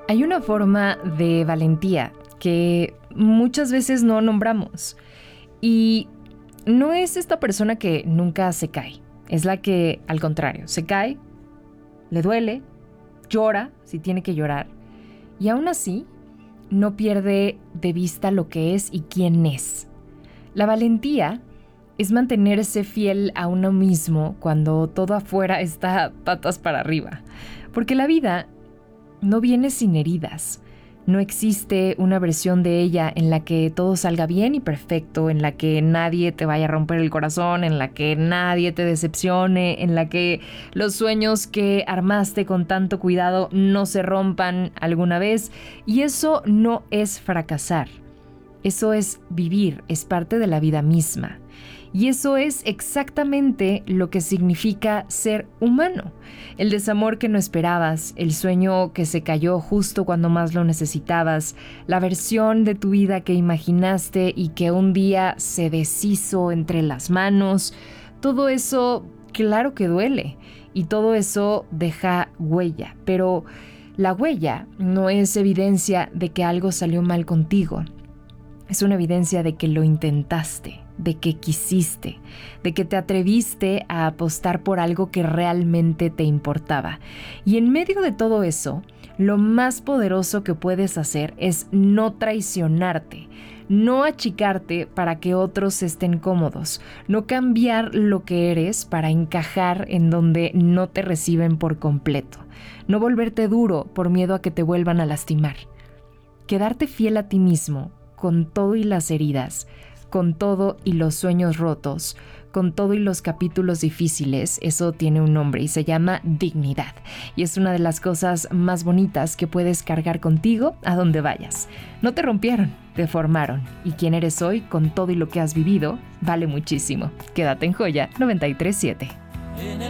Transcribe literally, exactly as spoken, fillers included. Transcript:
Hay una forma de valentía que muchas veces no nombramos y no es esta persona que nunca se cae, es la que al contrario se cae, le duele, llora si tiene que llorar y aún así no pierde de vista lo que es y quién es. La valentía es mantenerse fiel a uno mismo cuando todo afuera está patas para arriba, porque la vida no viene sin heridas. No existe una versión de ella en la que todo salga bien y perfecto, en la que nadie te vaya a romper el corazón, en la que nadie te decepcione, en la que los sueños que armaste con tanto cuidado no se rompan alguna vez. Y eso no es fracasar. Eso es vivir, es parte de la vida misma. Y eso es exactamente lo que significa ser humano. El desamor que no esperabas, el sueño que se cayó justo cuando más lo necesitabas, la versión de tu vida que imaginaste y que un día se deshizo entre las manos, todo eso claro que duele y todo eso deja huella, pero la huella no es evidencia de que algo salió mal contigo. Es una evidencia de que lo intentaste, de que quisiste, de que te atreviste a apostar por algo que realmente te importaba. Y en medio de todo eso, lo más poderoso que puedes hacer es no traicionarte, no achicarte para que otros estén cómodos, no cambiar lo que eres para encajar en donde no te reciben por completo, no volverte duro por miedo a que te vuelvan a lastimar. Quedarte fiel a ti mismo, con todo y las heridas, con todo y los sueños rotos, con todo y los capítulos difíciles, eso tiene un nombre y se llama dignidad. Y es una de las cosas más bonitas que puedes cargar contigo a donde vayas. No te rompieron, te formaron. Y quién eres hoy, con todo y lo que has vivido, vale muchísimo. Quédate en Joya noventa y tres punto siete.